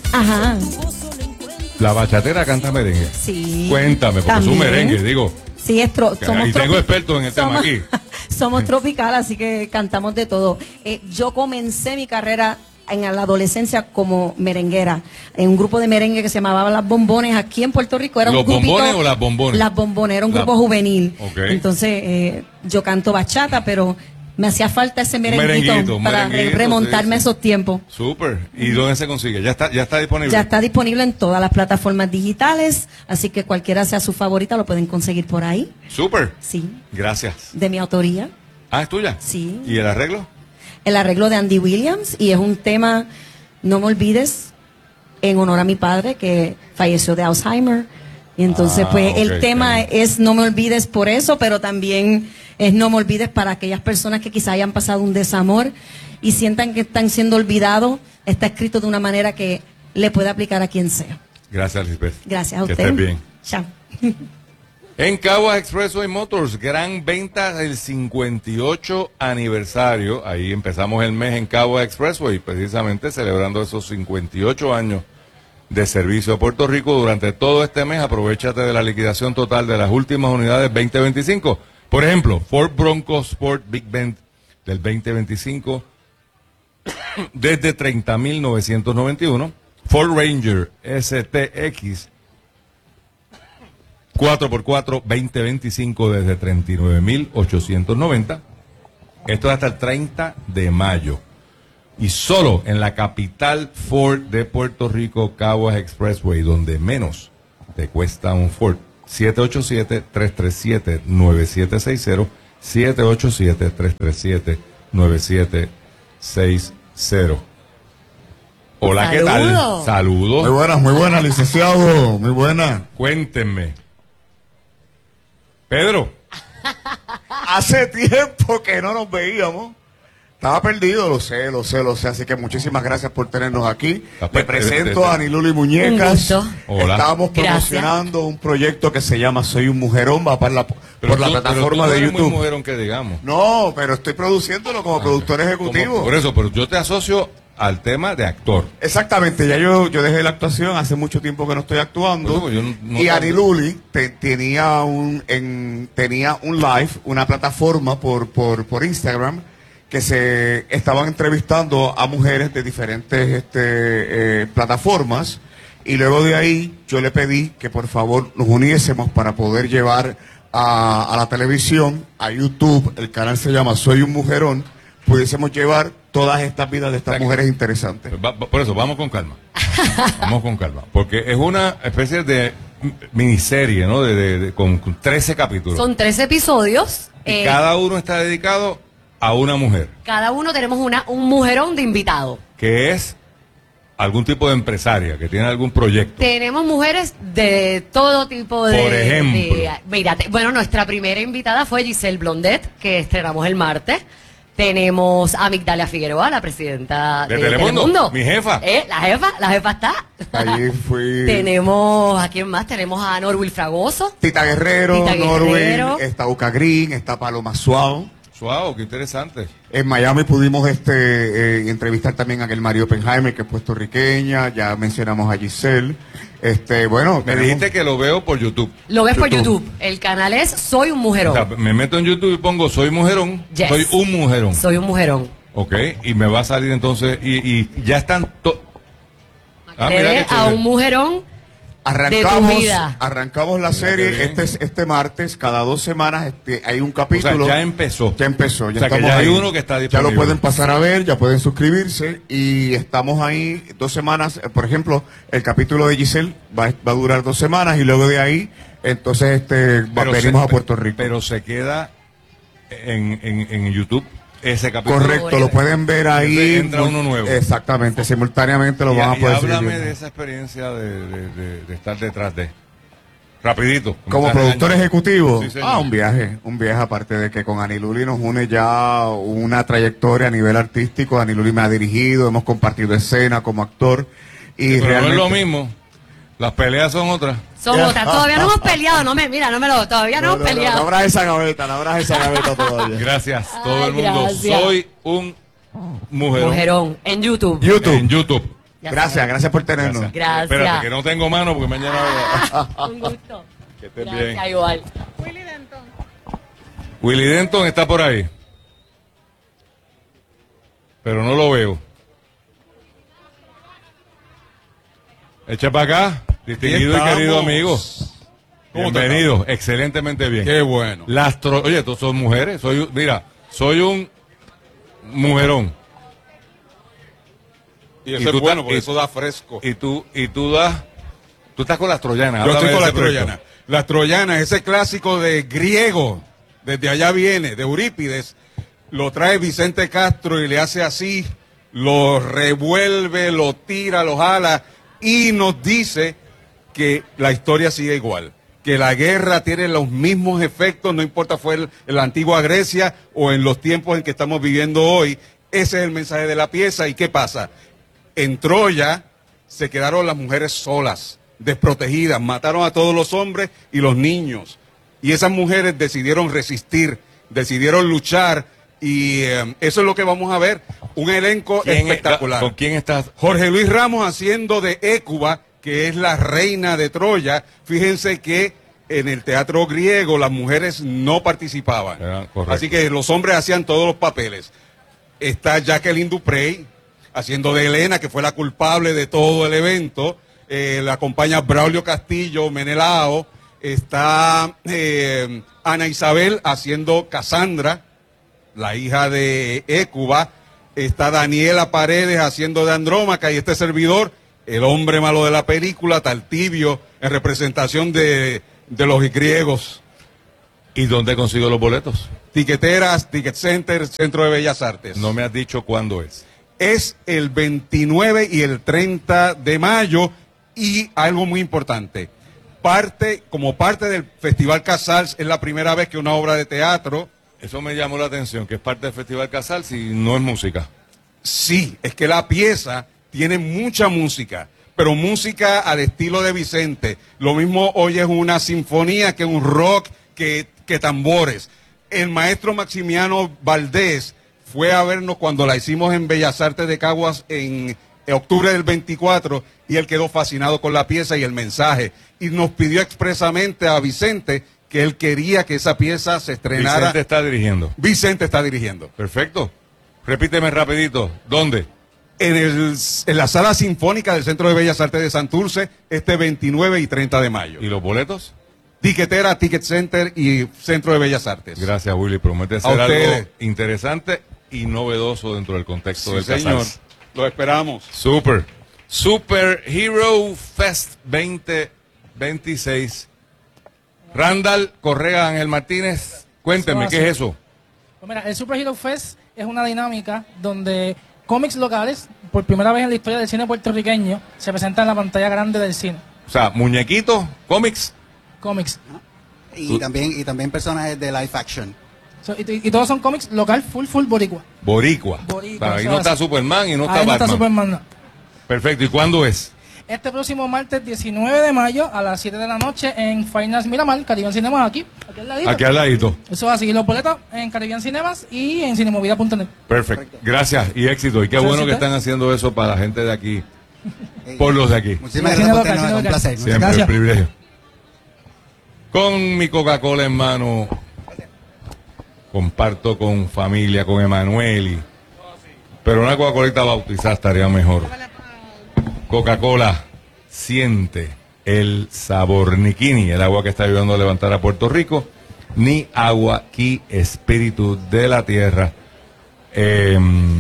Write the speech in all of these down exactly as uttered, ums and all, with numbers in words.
Ajá. La bachatera canta merengue. Sí. Cuéntame, porque es un merengue, digo. Sí, es tro somos y tengo expertos en el somos, tema aquí. Somos tropical, así que cantamos de todo. Eh, yo comencé mi carrera en la adolescencia como merenguera, en un grupo de merengue que se llamaba Las Bombones aquí en Puerto Rico. Era ¿Los un grupito, Bombones o Las Bombones? Las Bombones, era un La... grupo juvenil. Okay. Entonces, eh, yo canto bachata, pero me hacía falta ese merenguito, merenguito para merenguito, remontarme sí, sí. a esos tiempos. Súper. ¿Y dónde se consigue? ¿Ya está, ya está disponible? Ya está disponible en todas las plataformas digitales, así que cualquiera sea su favorita lo pueden conseguir por ahí. Súper. Sí. Gracias. De mi autoría. Ah, ¿es tuya? Sí. ¿Y el arreglo? El arreglo de Andy Williams, y es un tema, no me olvides, en honor a mi padre que falleció de Alzheimer. Y entonces, Ah, pues, okay, el tema okay. es no me olvides por eso, pero también es no me olvides para aquellas personas que quizá hayan pasado un desamor y sientan que están siendo olvidados. Está escrito de una manera que le puede aplicar a quien sea. Gracias, Lisbeth. Gracias a que usted. estés bien. Chao. En Caguas Expressway Motors, gran venta del cincuenta y ocho aniversario. Ahí empezamos el mes en Caguas Expressway, precisamente celebrando esos cincuenta y ocho años de servicio a Puerto Rico. Durante todo este mes, aprovéchate de la liquidación total de las últimas unidades veinte veinticinco. Por ejemplo, Ford Bronco Sport Big Bend del veinte veinticinco desde treinta mil novecientos noventa y uno. Ford Ranger S T X cuatro por cuatro veinte veinticinco desde treinta y nueve mil ochocientos noventa. Esto es hasta el treinta de mayo. Y solo en la capital Ford de Puerto Rico, Caguas Expressway, donde menos te cuesta un Ford. siete ocho siete, tres tres siete, nueve siete seis cero, siete ocho siete, tres tres siete, nueve siete seis cero. Hola, ¿qué tal? Saludos. Saludos. Muy buenas, muy buenas, licenciado, muy buenas. Cuéntenme. Pedro. Hace tiempo que no nos veíamos. Estaba perdido, lo sé, lo sé, lo sé. Así que muchísimas gracias por tenernos aquí. Me presento a Aniluli Muñecas. Un gusto. Hola. Estamos promocionando un proyecto que se llama Soy un Mujerón, va para la, Pero por la tú- plataforma pero tú no de eres muy YouTube. mujerón que digamos. No, pero estoy produciéndolo como productor ejecutivo. Como- por eso, pero yo te asocio al tema de actor. Exactamente, ya yo, yo dejé la actuación, hace mucho tiempo que no estoy actuando. Bueno, yo no- no y tanto. Aniluli te- tenía un en, tenía un live, una plataforma por, por, por Instagram, que se estaban entrevistando a mujeres de diferentes este, eh, plataformas, y luego de ahí yo le pedí que por favor nos uniésemos para poder llevar a, a la televisión, a YouTube, el canal se llama Soy un Mujerón, pudiésemos llevar todas estas vidas de estas O sea que- mujeres interesantes. Va- va- por eso, vamos con calma. Vamos con calma. Porque es una especie de miniserie, ¿no? De, de- de- con, con trece capítulos. Son tres episodios. y eh, cada uno está dedicado a una mujer, cada uno tenemos una, un mujerón de invitado. que es algún tipo de empresaria, que tiene algún proyecto. Tenemos mujeres de todo tipo de... Por ejemplo. de- mira, te- bueno, nuestra primera invitada fue Giselle Blondet, que estrenamos el martes. Tenemos a Migdalia Figueroa, la presidenta De de, Telemundo, Telemundo. mi jefa. Eh, la jefa, la jefa está. Allí fui Tenemos, ¿a quién más? Tenemos a Norwil Fragoso. Tita Guerrero, Tita Norwin, Guerrero. está Uca Green, está Paloma Suao. Wow, qué interesante. En Miami pudimos este eh, entrevistar también a aquel Mario Oppenheimer, que es puertorriqueña, ya mencionamos a Giselle. Este, bueno, Me tenemos- dijiste que lo veo por YouTube. Lo ves por YouTube. YouTube. El canal es Soy un O Mujerón. sea, me meto en YouTube y pongo soy mujerón, Yes. soy un mujerón. Soy un Mujerón. Ok, y me va a salir entonces, y, y ya están to- Ah, Le mira ves qué a chévere. un mujerón. arrancamos, de tu vida. arrancamos la Mira qué serie bien. este este martes, cada dos semanas este, hay un O sea, capítulo. ya empezó. Ya empezó, ya O sea, que estamos ya hay ahí. uno que está Ya disponible. lo pueden pasar a ver, ya pueden suscribirse y estamos ahí dos semanas. eh, Por ejemplo, el capítulo de Giselle va, va a durar dos semanas y luego de ahí, entonces este va- Pero venimos se- a Puerto Rico. Pero se queda en, en, en YouTube ese capítulo. Correcto, lo pueden ver ahí. Entonces entra muy- uno nuevo. Exactamente, simultáneamente lo Y, van a y poder háblame seguir. de esa experiencia de, de- de- de estar detrás de. Rapidito. Como Estás productor engañando. ejecutivo, Sí, señor. ah, un viaje, un viaje aparte de que con Aniluli nos une ya una trayectoria a nivel artístico. Aniluli me ha dirigido, hemos compartido escena como actor y Pero realmente no es lo mismo. Las peleas son otras. Son Ya. otras. Todavía no hemos peleado. No me, mira, no me lo. Todavía no, No, hemos no, no, peleado. no abras esa gaveta, no abras esa gaveta todavía. Gracias, todo Ay, el mundo. gracias. Soy un mujerón. Mujerón. En YouTube. YouTube. En YouTube. Ya Gracias, saben. gracias por tenernos. Gracias. Espérate, que no tengo mano porque mañana... Un gusto. Que estés Gracias, bien. igual. Willy Denton está por ahí. Pero no lo veo. Echa para acá, distinguido y estamos. querido amigo. ¿Cómo te Bienvenido, excelentemente bien. Qué bueno. Las tro- Oye, todos son mujeres. Soy, mira, soy un mujerón. Y eso Y tú es bueno estás- porque y- eso da fresco. Y tú, y tú das, tú estás con las troyanas. Yo Háblame estoy de con ese las proyecto. troyanas. Las troyanas, ese clásico de griego, desde allá viene, de Eurípides, lo trae Vicente Castro y le hace así, lo revuelve, lo tira, lo jala y nos dice que la historia sigue igual, que la guerra tiene los mismos efectos, no importa fue el- en la antigua Grecia o en los tiempos en que estamos viviendo hoy. Ese es el mensaje de la pieza. ¿Y qué pasa? En Troya se quedaron las mujeres solas, desprotegidas, mataron a todos los hombres y los niños. Y esas mujeres decidieron resistir, decidieron luchar y eh, eso es lo que vamos a ver, un elenco ¿Quién es- espectacular. ¿Con quién estás? Jorge Luis Ramos haciendo de Écuba, que es la reina de Troya. Fíjense que en el teatro griego las mujeres no participaban. Ah, correcto. Así que los hombres hacían todos los papeles. Está Jacqueline Duprey haciendo de Elena, que fue la culpable de todo el evento. Eh, la acompaña Braulio Castillo, Menelao. Está eh, Ana Isabel haciendo Cassandra, la hija de Écuba. Está Daniela Paredes haciendo de Andrómaca y este servidor, el hombre malo de la película, Taltibio, en representación de, de los griegos. ¿Y dónde consigo los boletos? Tiqueteras, Ticket Center, Centro de Bellas Artes. No me has dicho cuándo es. Es el veintinueve y el treinta de mayo y algo muy importante. Parte, como parte del Festival Casals, es la primera vez que una obra de teatro. Eso me llamó la atención, que es parte del Festival Casal, si no es música. Sí, es que la pieza tiene mucha música, pero música al estilo de Vicente. Lo mismo oyes una sinfonía que un rock, que, que tambores. El maestro Maximiano Valdés fue a vernos cuando la hicimos en Bellas Artes de Caguas en octubre del veinticuatro y él quedó fascinado con la pieza y el mensaje. Y nos pidió expresamente a Vicente que él quería que esa pieza se estrenara. Vicente está dirigiendo. Vicente está dirigiendo. Perfecto. Repíteme rapidito. ¿Dónde? En, el, en la Sala Sinfónica del Centro de Bellas Artes de Santurce, este veintinueve y treinta de mayo. ¿Y los boletos? Tiquetera, Ticket Center y Centro de Bellas Artes. Gracias, Willy. Promete A ser algo ustedes. interesante y novedoso dentro del contexto Sí, del señor. Casals. Lo esperamos. Super. Super Hero Fest veinte veintiséis. Randall Correa Ángel Martínez, cuénteme, Eso ¿qué así. es eso? Pues mira, el Super Hero Fest es una dinámica donde cómics locales, por primera vez en la historia del cine puertorriqueño, se presentan en la pantalla grande del cine. O sea, muñequitos, cómics. Cómics. Y también, y también personajes de live action. So, y, y todos son cómics local, full, full boricua. Boricua. Boricua, O sea, ahí eso no es está así. Superman y no está Ahí no Batman. está Superman, no. Perfecto. ¿Y cuándo es? Este próximo martes diecinueve de mayo a las siete de la noche en Finance Miramar, Caribbean Cinemas, aquí, aquí al ladito. Aquí al ladito. Eso es así, los boletos en Caribbean Cinemas y en cinemovida punto net. Perfecto. Gracias y éxito. Y qué Muchas bueno que gracias. están haciendo eso para la gente de aquí, por los de aquí. Muchísimas Cine gracias por local, tenernos, cine un local. placer. Siempre Gracias. un privilegio. Con mi Coca-Cola en mano, comparto con familia, con Emanueli. Pero una Coca-Colita bautizada estaría mejor. Coca-Cola, siente el sabor. Ni Kini, el agua que está ayudando a levantar a Puerto Rico, ni agua Ki, espíritu de la tierra. Eh,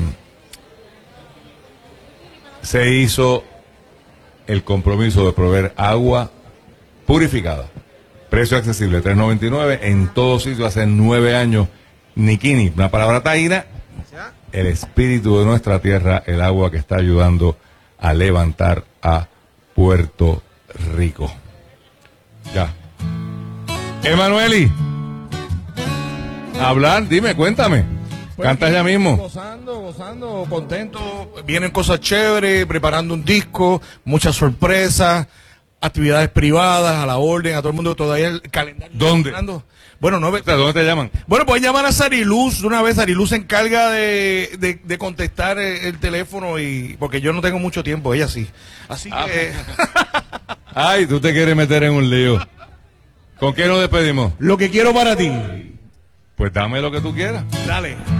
se hizo el compromiso de proveer agua purificada. Precio accesible, tres noventa y nueve en todo sitio hace nueve años. Nikini, una palabra taína, el espíritu de nuestra tierra, el agua que está ayudando a levantar a Puerto Rico. Ya. Emanueli, hablar, dime, cuéntame. Cantas ya mismo. Gozando, gozando, contento. Vienen cosas chéveres, preparando un disco, muchas sorpresas. actividades privadas, a la orden, a todo el mundo, todavía el calendario. ¿Dónde? Funcionando. Bueno, no, O sea, ¿dónde te llaman? bueno, pueden llamar a Sariluz de una vez. Sariluz se encarga de, de, de contestar el, el teléfono y porque yo no tengo mucho tiempo, ella sí. Así Ah, que Ay, tú te quieres meter en un lío. ¿Con qué nos despedimos? lo que quiero para ti. Pues dame lo que tú quieras. Dale.